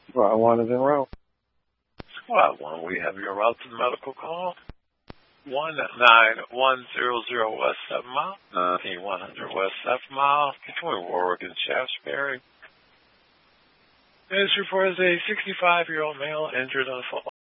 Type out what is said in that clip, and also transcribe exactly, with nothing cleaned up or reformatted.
Squad one is en route. Squad one, we have your route to the medical call. one nine one zero zero West seven Mile, nineteen one hundred West seven Mile, between Warwick and Shaftesbury. This report is a sixty-five-year-old male injured on a